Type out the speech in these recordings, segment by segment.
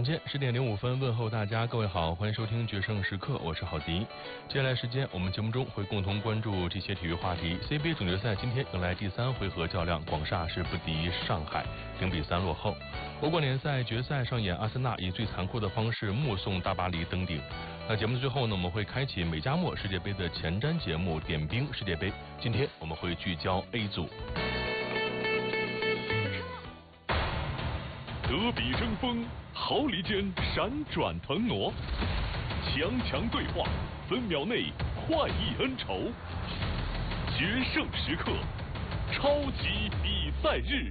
间10:05问候大家，各位好，欢迎收听决胜时刻，我是郝迪。接下来时间，我们节目中会共同关注这些体育话题。CBA 总决赛今天迎来第3回合较量，广厦是不敌上海，0-3落后。欧冠联赛决赛上演，阿森纳以最残酷的方式目送大巴黎登顶。那节目的最后呢，我们会开启美加墨世界杯的前瞻节目点兵世界杯。今天我们会聚焦 A 组。 德比争锋，毫厘间闪转腾挪，强强对话，分秒内快意恩仇，决胜时刻，超级比赛日。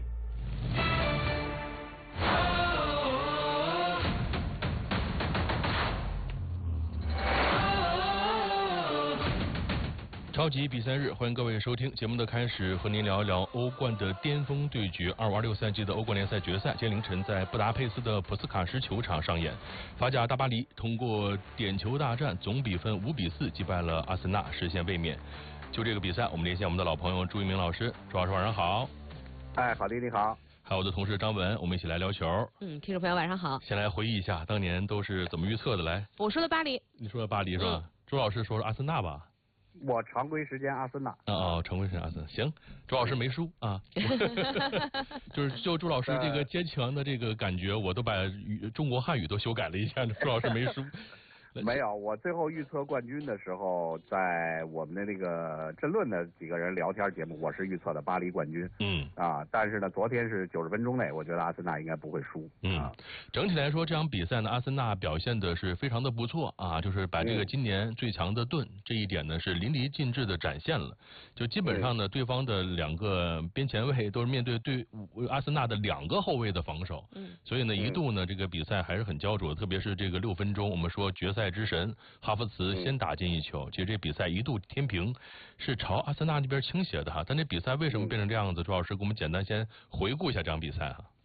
超级比赛日，欢迎各位收听节目的开始，和您聊一聊欧冠的巅峰对决。25-26赛季的欧冠联赛决赛，今天凌晨在布达佩斯的普斯卡什球场上演。法甲大巴黎通过点球大战，总比分5-4击败了阿森纳，实现卫冕。就这个比赛，我们连线我们的老朋友朱一鸣老师，朱老师晚上好。 郝迪你好。 还有我的同事张文，我们一起来聊球。 听众朋友晚上好。 先来回忆一下当年都是怎么预测的，来。 我说的巴黎。 你说的巴黎是吧？朱老师说是阿森纳吧？ 我常规时间阿森纳。 常规时间阿森纳。行，朱老师没输啊。就朱老师这个坚强的这个感觉，我都把中国汉语都修改了一下。朱老师没输。 没有，我最后预测冠军的时候，在我们的那个争论的几个人聊天节目，我是预测的巴黎冠军。但是呢，昨天是90分钟内，我觉得阿森纳应该不会输。 整体来说，这场比赛呢，阿森纳表现的是非常的不错啊，就是把这个今年最强的盾这一点呢是淋漓尽致的展现了。就基本上呢，对方的2个边前卫都是面对阿森纳的2个后卫的防守。所以呢，一度呢这个比赛还是很焦灼，特别是这个6分钟，我们说决赛之神哈弗茨先打进1球，其实这比赛一度天平是朝阿森纳那边倾斜的哈。但这比赛为什么变成这样子？朱老师给我们简单先回顾一下这场比赛哈。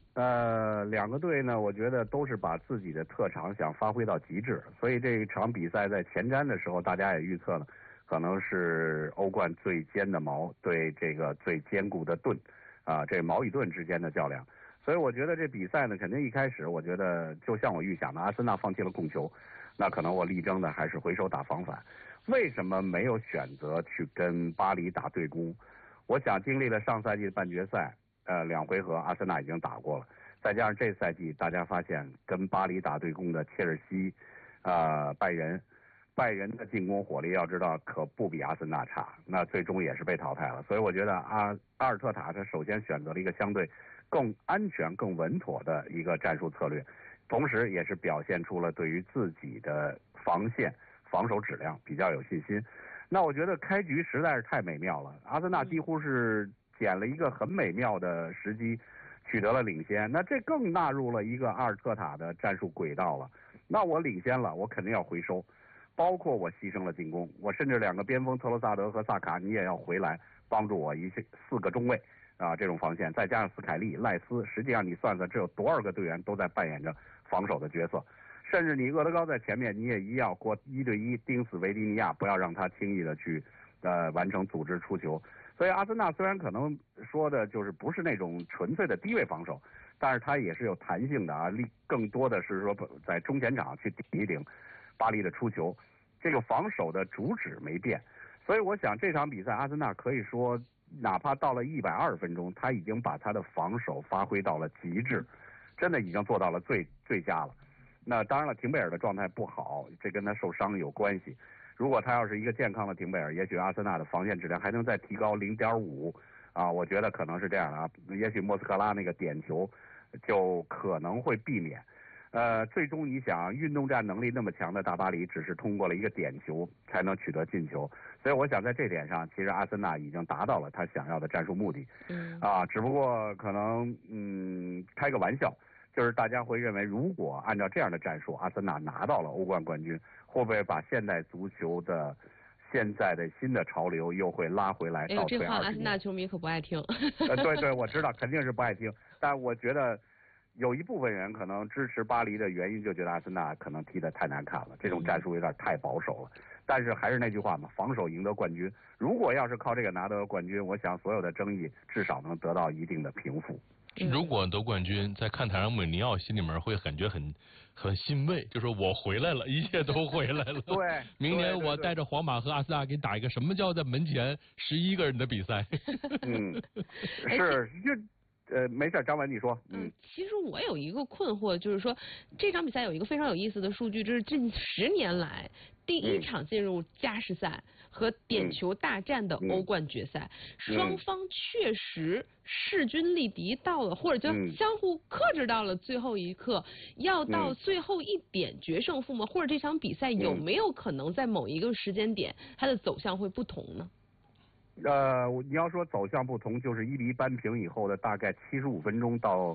2个队呢，我觉得都是把自己的特长想发挥到极致，所以这场比赛在前瞻的时候，大家也预测了，可能是欧冠最尖的矛对这个最坚固的盾这矛与盾之间的较量。所以我觉得这比赛呢，肯定一开始我觉得就像我预想的，阿森纳放弃了控球，那可能我力争的还是回手打防反。为什么没有选择去跟巴黎打对攻？我想经历了上赛季的半决赛2回合阿森纳已经打过了，再加上这赛季大家发现跟巴黎打对攻的切尔西拜仁的进攻火力要知道可不比阿森纳差，那最终也是被淘汰了。所以我觉得阿尔特塔他首先选择了一个相对更安全更稳妥的一个战术策略，同时也是表现出了对于自己的防线防守质量比较有信心。那我觉得开局实在是太美妙了，阿森纳几乎是捡了一个很美妙的时机取得了领先，那这更纳入了一个阿尔特塔的战术轨道了。那我领先了，我肯定要回收，包括我牺牲了进攻，我甚至2个边锋特罗萨德和萨卡你也要回来帮助我4个中卫这种防线，再加上斯凯利、赖斯，实际上你算算这有多少个队员都在扮演着防守的角色，甚至你厄德高在前面，你也一样过1对1盯死维迪尼亚，不要让他轻易的去完成组织出球。所以阿森纳虽然可能说的就是不是那种纯粹的低位防守，但是他也是有弹性的更多的是说在中前场去顶一顶巴黎的出球，这个防守的主旨没变。所以我想这场比赛阿森纳可以说哪怕到了120分钟，他已经把他的防守发挥到了极致，真的已经做到了最佳了。那当然了，廷贝尔的状态不好，这跟他受伤有关系。如果他要是一个健康的廷贝尔，也许阿森纳的防线质量还能再提高0.5我觉得可能是这样的也许莫斯科拉那个点球就可能会避免。最终你想运动战能力那么强的大巴黎，只是通过了一个点球才能取得进球，所以我想在这点上，其实阿森纳已经达到了他想要的战术目的。只不过可能开个玩笑，就是大家会认为，如果按照这样的战术，阿森纳拿到了欧冠冠军，会不会把现代足球的现在的新的潮流又会拉回来倒退20年？ 这话阿森纳球迷可不爱听。 对，我知道肯定是不爱听，但我觉得有一部分人可能支持巴黎的原因，就觉得阿森纳可能踢得太难看了，这种战术有点太保守了。但是还是那句话嘛，防守赢得冠军。如果要是靠这个拿得冠军，我想所有的争议至少能得到一定的平复。 如果得冠军，在看台上穆里尼奥心里面会感觉很欣慰，就说我回来了，一切都回来了。 对， 明年我带着皇马和阿森纳给你打一个什么叫在门前11个人的比赛。 是没事，张文你说。 其实我有一个困惑，就是说这场比赛有一个非常有意思的数据，就是近10年来第一场进入加时赛和点球大战的欧冠决赛，双方确实势均力敌到了，或者就相互克制到了最后一刻，要到最后一点决胜负吗？或者这场比赛有没有可能在某一个时间点它的走向会不同呢？ 你要说走向不同，就是1-1扳平以后的大概75分钟到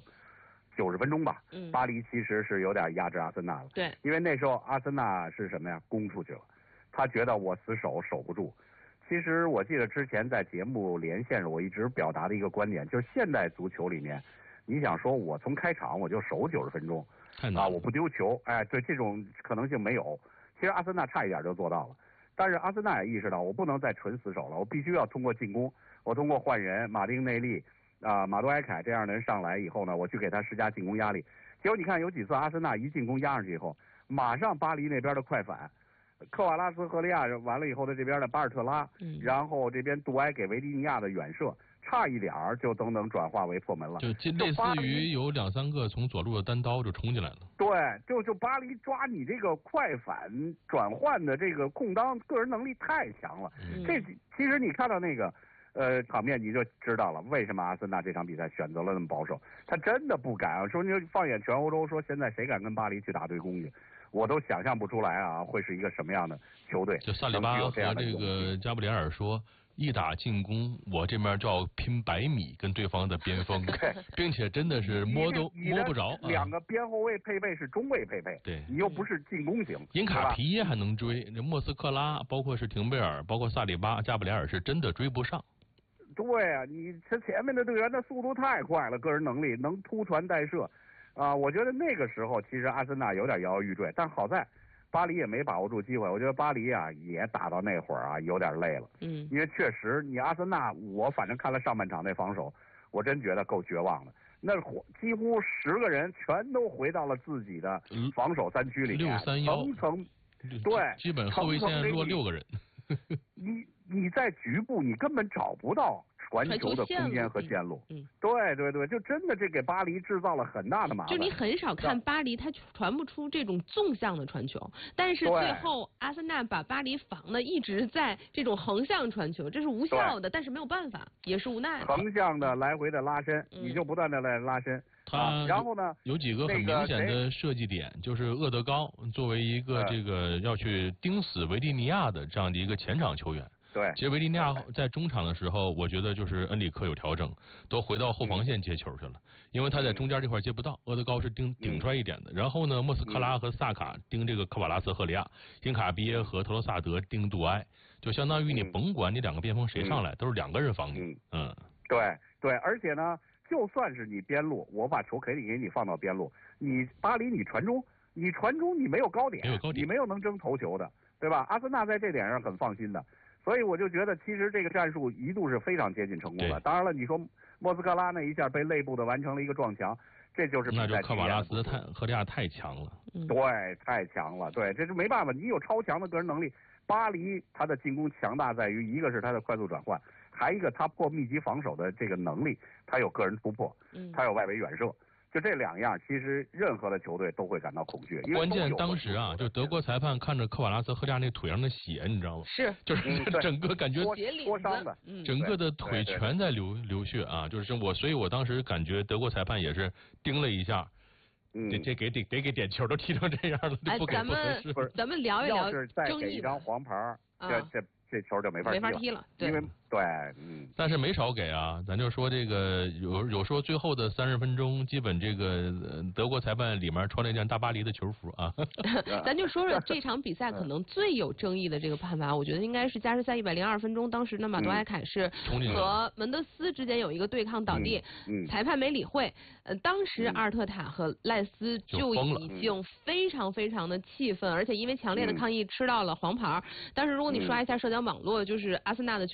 90分钟吧。巴黎其实是有点压制阿森纳了。 对， 因为那时候阿森纳是什么呀？攻出去了，他觉得我死守不住。其实我记得之前在节目连线时，我一直表达的一个观点，就是现代足球里面，你想说我从开场我就守90分钟，我不丢球，对，这种可能性没有。其实阿森纳差一点就做到了。但是阿森纳也意识到，我不能再纯死守了，我必须要通过进攻，我通过换人，马丁内利、马多埃凯这样的人上来以后呢，我去给他施加进攻压力。结果你看有几次阿森纳一进攻压上去以后，马上巴黎那边的快反，科瓦拉斯、赫利亚完了以后的这边的巴尔特拉，然后这边杜埃给维迪尼亚的远射，差一点就都能转化为破门了。 就类似于有2-3个从左路的单刀就冲进来了。 对，就巴黎抓你这个快反转换的这个空当，个人能力太强了。这其实你看到那个场面你就知道了，为什么阿森纳这场比赛选择了那么保守，他真的不敢啊。说你放眼全欧洲，说现在谁敢跟巴黎去打对攻去？我都想象不出来啊，会是一个什么样的球队。 就萨里巴和这个加布里埃尔说，一打进攻，我这边就要拼100米跟对方的边锋，并且真的是摸不着。 2个边后卫配备是中卫配备， 对， 你又不是进攻型。 因卡皮耶还能追，这莫斯科拉，包括是廷贝尔，包括萨里巴、加布里埃尔是真的追不上。 对啊，你这前面的队员的速度太快了，个人能力能突传带射，我觉得那个时候其实阿森纳有点摇摇欲坠，但好在巴黎也没把握住机会。我觉得巴黎也打到那会儿有点累了。因为确实你阿森纳，我反正看了上半场那防守，我真觉得够绝望的。那几乎10个人全都回到了自己的防守3区里面，6-3-1，对， 基本后卫线落6个人。 你在局部你根本找不到传球的空间和线路。对，就真的这给巴黎制造了很大的麻烦。 就你很少看巴黎他传不出这种纵向的传球，但是最后阿森纳把巴黎防的一直在这种横向传球，这是无效的，但是没有办法，也是无奈的。 横向的来回的拉伸，你就不断的来拉伸。然后呢， 有几个很明显的设计点，就是厄德高作为一个这个要去盯死维蒂尼亚的这样的一个前场球员。 对， 其实维蒂尼亚在中场的时候，我觉得就是恩里克有调整，都回到后防线接球去了，因为他在中间这块接不到，厄德高是顶出来一点的。然后呢，莫斯科拉和萨卡盯这个科瓦拉斯、赫利亚，因卡比耶和特罗萨德盯杜埃，就相当于你甭管你2个边锋谁上来，都是2个人防你。 对，而且呢，就算是你边路，我把球可以给你放到边路，你巴黎你传中你没有高点，你没有能争头球的，对吧？阿森纳在这点上很放心的。所以我就觉得，其实这个战术一度是非常接近成功的。当然了，你说莫斯科拉那一下被内部的完成了一个撞墙，这就是比赛。 那就科瓦拉斯赫利亚太强了。 对，太强了。对，这是没办法，你有超强的个人能力。巴黎他的进攻强大在于，一个是他的快速转换，还一个他破密集防守的这个能力，他有个人突破，他有外围远射。就这2样，其实任何的球队都会感到恐惧。 关键当时就德国裁判看着科瓦拉斯、赫利亚那腿上的血，你知道吗？ 是， 就是整个感觉脱伤的， 整个的腿全在流血啊！就是所以我当时感觉德国裁判也是盯了一下，这给点球都踢成这样了，不给不合适。 咱们聊一聊要是再给一张黄牌，这球就没法踢了， 因为对， 但是没少给啊，咱就说这个有说最后的30分钟，基本这个德国裁判里面穿了一件大巴黎的球服啊。 咱就说说这场比赛可能最有争议的这个判罚，我觉得应该是加时赛102分钟，当时呢马多埃凯是和门德斯之间有一个对抗倒地，裁判没理会，当时阿尔特塔和赖斯就已经非常非常的气愤，而且因为强烈的抗议吃到了黄牌。但是如果你刷一下社交网络，就是阿森纳的球迷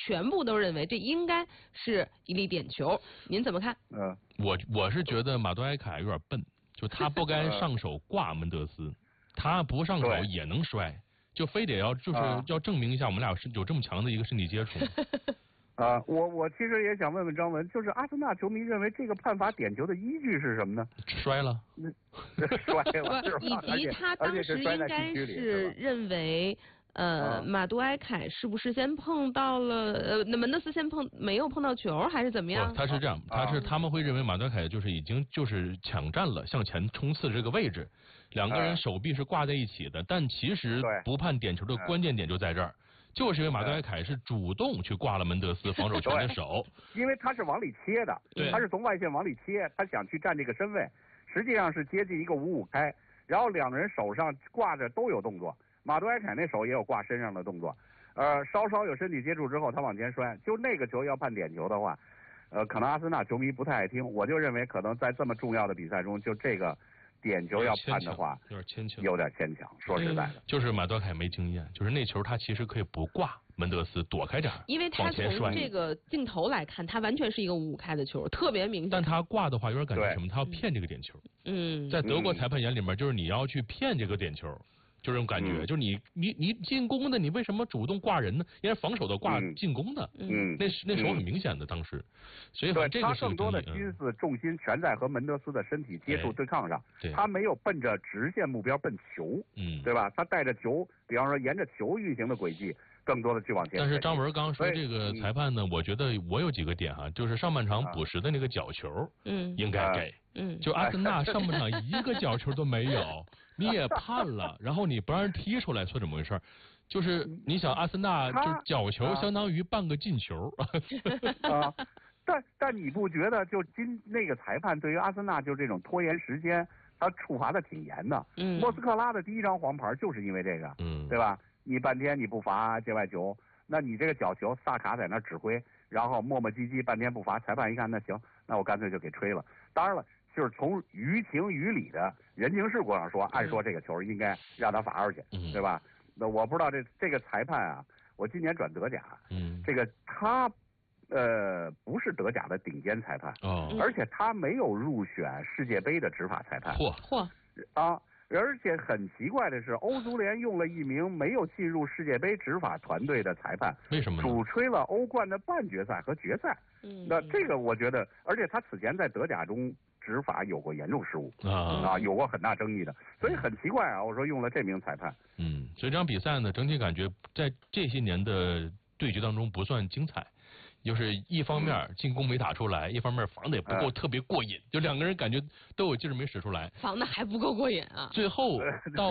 全部都认为这应该是一粒点球，您怎么看？ 我是觉得马多埃凯有点笨，就他不该上手挂门德斯，他不上手也能摔，就非得要就是要证明一下我们俩是有这么强的一个身体接触。 我其实也想问问张文，就是阿森纳球迷认为这个判罚点球的依据是什么呢？ 摔了， 摔了， 以及他当时应该是认为，马多埃凯是不是先碰到了那门德斯先没有碰到球，还是怎么样？ 他是这样，他们会认为马多埃凯就是已经就是抢占了向前冲刺这个位置，两个人手臂是挂在一起的，但其实不判点球的关键点就在这儿。就是因为马多埃凯是主动去挂了门德斯防守权的手， 因为他是往里切的，他是从外线往里切，他想去占这个身位，实际上是接近一个5-5开，然后两个人手上挂着都有动作，马多埃凯那手也有挂身上的动作，稍稍有身体接触之后他往前摔，就那个球要判点球的话，可能阿森纳球迷不太爱听，我就认为可能在这么重要的比赛中，就这个点球要判的话，有点牵强。说实在的， 就是马多凯没经验，就是那球他其实可以不挂门德斯，躲开点， 因为他从这个镜头来看，他完全是一个5-5开的球，特别明显。 但他挂的话，有点感觉什么？他要骗这个点球。在德国裁判眼里面，就是你要去骗这个点球。就这种感觉，就是你进攻的，你为什么主动挂人呢？因为防守的挂进攻的，那手很明显的当时，所以这个他更多的心思重心全在和门德斯的身体接触对抗上，他没有奔着直线目标奔球，对吧？他带着球，比方说沿着球运行的轨迹，更多的去往前。 但是张文刚说这个裁判呢，我觉得我有几个点哈，就是上半场补时的那个角球，应该给。就阿森纳上半场一个角球都没有，你也判了，然后你不让人踢出来，说怎么回事？就是你想阿森纳就角球相当于半个进球。 但你不觉得就那个裁判对于阿森纳就这种拖延时间，他处罚的挺严的。莫斯科拉的第一张黄牌就是因为这个，对吧？你半天你不罚界外球，那你这个角球萨卡在那指挥，然后磨磨唧唧半天不罚，裁判一看那行，那我干脆就给吹了。当然了。就是从于情于理的人情世故上说，按说这个球应该让他罚出去，对吧？那我不知道这个裁判啊，我今年转德甲，这个他不是德甲的顶尖裁判，而且他没有入选世界杯的执法裁判。而且很奇怪的是，欧足联用了一名没有进入世界杯执法团队的裁判， 为什么主吹了欧冠的半决赛和决赛。那这个我觉得，而且他此前在德甲中执法有过严重失误有过很大争议的，所以很奇怪啊。我说用了这名裁判， 所以这场比赛呢，整体感觉在这些年的对决当中不算精彩。就是一方面进攻没打出来，一方面防的也不够特别过瘾，就两个人感觉都有劲儿没使出来， 防的还不够过瘾啊。 最后到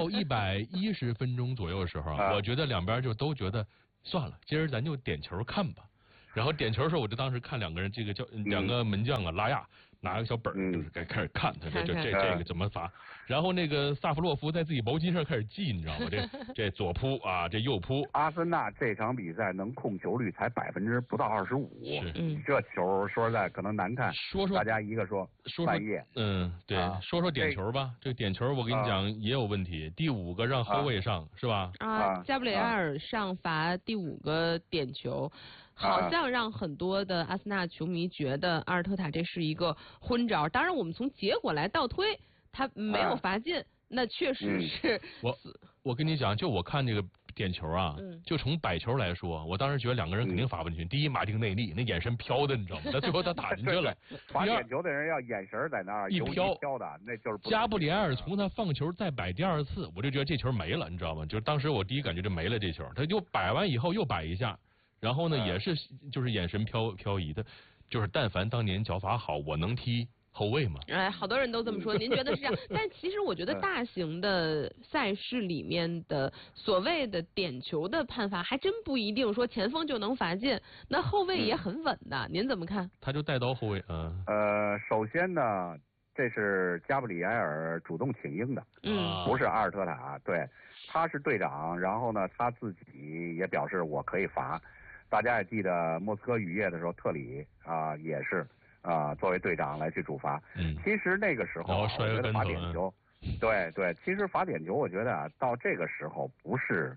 110分钟左右的时候我觉得两边就都觉得算了，今儿咱就点球看吧。然后点球的时候，我就当时看两个人这个两个门将拉亚拿个小本儿，就是开始看他这个怎么罚。然后那个萨夫洛夫在自己毛巾上开始记，你知道吗？这左扑啊，这右扑。 阿森纳这场比赛能控球率才不到25%，这球说实在可能难看。说大家一个说半夜， 对，说点球吧。这个点球我跟你讲也有问题。第5个让后卫上是吧？ 加布里埃尔上罚第5个点球。好像让很多的阿森纳球迷觉得阿尔特塔这是一个昏招。当然，我们从结果来倒推，他没有罚进，那确实是。 我跟你讲，就我看这个点球啊，就从摆球来说，我当时觉得两个人肯定罚不进去。第一，马丁内利那眼神飘的，你知道吗？他最后他打进去了。 罚点球的人要眼神在那儿一飘的，那就是不。 加布里埃尔从他放球再摆第2次，我就觉得这球没了，你知道吗？就是当时我第一感觉就没了这球，他就摆完以后又摆一下。然后呢，也是就是眼神飘移的，就是但凡当年脚法好，我能踢后卫吗？ 好多人都这么说，您觉得是这样？但其实我觉得大型的赛事里面的所谓的点球的判罚，还真不一定说前锋就能罚进，那后卫也很稳的，您怎么看？ 他就带刀后卫首先呢，这是加布里埃尔主动请缨的，不是阿尔特塔，对，他是队长，然后呢，他自己也表示我可以罚。大家也记得莫斯科雨夜的时候，特里也是作为队长来去主罚。其实那个时候我觉得罚点球，对，其实罚点球，我觉得到这个时候不是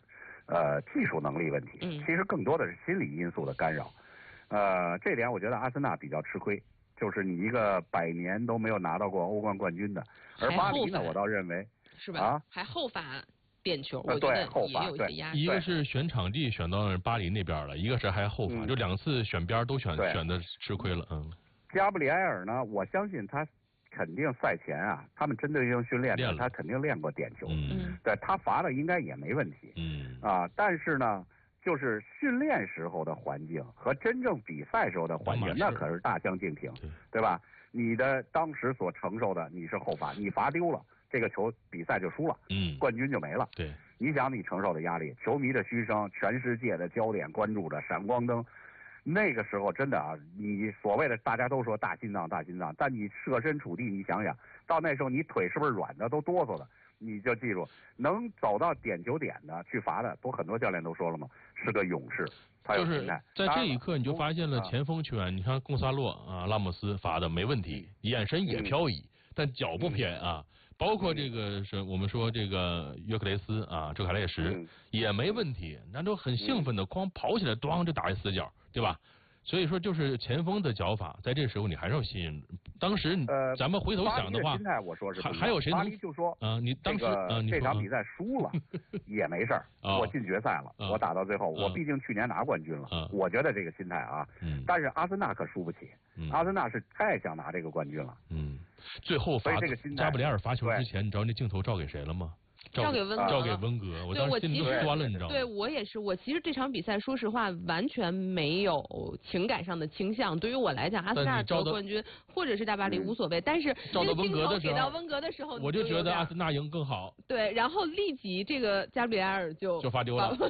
技术能力问题，其实更多的是心理因素的干扰。这点我觉得阿森纳比较吃亏，就是你一个100年都没有拿到过欧冠冠军的，而巴黎呢，我倒认为是吧？还后罚点球，我觉得也有一些压力。 一个是选场地选到巴黎那边了，一个是还后罚，就2次选边都选的吃亏了。 加布里埃尔呢，我相信他肯定赛前啊，他们针对性训练呢，他肯定练过点球，对他罚的应该也没问题，但是呢，就是训练时候的环境和真正比赛时候的环境，那可是大相径庭，对吧？你的当时所承受的，你是后罚，你罚丢了，这个球比赛就输了，冠军就没了。 对， 你想你承受的压力，球迷的嘘声，全世界的焦点关注着，闪光灯。那个时候真的啊，你所谓的大家都说大心脏，但你设身处地，你想想到那时候你腿是不是软的，都哆嗦的，你就记住，能走到点球点的去罚的，很多教练都说了嘛，是个勇士。 就是在这一刻，你就发现了前锋球员，你看贡萨洛啊、拉莫斯罚的没问题，眼神也飘逸，但脚不偏啊。包括这个是我们说这个约克雷斯啊，周凯列什也没问题，那都很兴奋的，哐跑起来，咣就打一死角，对吧？所以说就是前锋的脚法，在这时候你还是要信任。当时咱们回头想的话， 心态我说是还有谁能？ 巴黎就说你当时这场比赛输了也没事儿，我进决赛了，我打到最后，我毕竟去年拿冠军了，我觉得这个心态啊，但是阿森纳可输不起，阿森纳是太想拿这个冠军了， 最后所以这个心态， 加布里埃尔罚球之前，你知道那镜头照给谁了吗？ 照给温格，我当时心都酸了，你知道吗？ 对，我也是。我其实这场比赛，说实话，完全没有情感上的倾向。对于我来讲，阿森纳得冠军或者是大巴黎无所谓。但是照到温格的时候， 给到温格的时候， 我就觉得阿森纳赢更好。 对，然后立即这个加布里埃尔就罚丢了。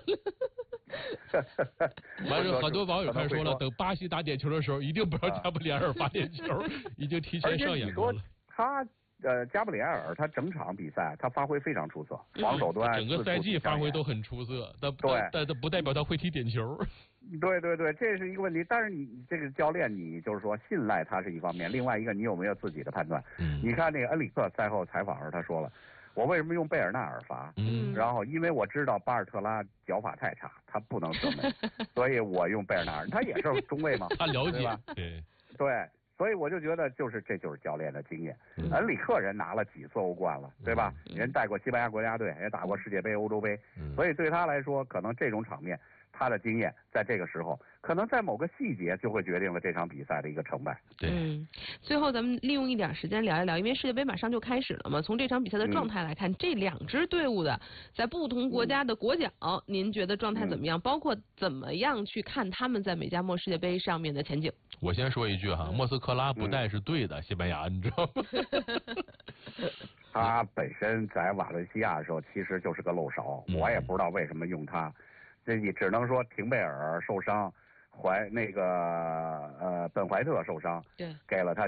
完了，很多网友开始说了，等巴西打点球的时候，一定不让加布里埃尔罚点球，已经提前上演过了。 他加布里埃尔他整场比赛他发挥非常出色，防守端整个赛季发挥都很出色，但不代表他会踢点球。 对，这是一个问题。但是你这个教练，你就是说信赖他是一方面，另外一个你有没有自己的判断？你看那个恩里克赛后采访时他说了，我为什么用贝尔纳尔罚？然后因为我知道巴尔特拉脚法太差，他不能射门，所以我用贝尔纳尔，他也是中卫嘛， 他了解吧？对。所以我就觉得，这就是教练的经验。恩里克人拿了几次欧冠了，对吧？人带过西班牙国家队，也打过世界杯、欧洲杯，所以对他来说，可能这种场面，他的经验在这个时候，可能在某个细节就会决定了这场比赛的一个成败。 对。 最后咱们利用一点时间聊一聊，因为世界杯马上就开始了嘛。从这场比赛的状态来看，这2支队伍的在不同国家的国脚，您觉得状态怎么样？包括怎么样去看他们在美加墨世界杯上面的前景？ 我先说一句哈，莫斯科拉不带是对的，西班牙你知道吗？ 他本身在瓦伦西亚的时候其实就是个漏勺，我也不知道为什么用他，这你只能说廷贝尔受伤，本怀特受伤， 对， 给了他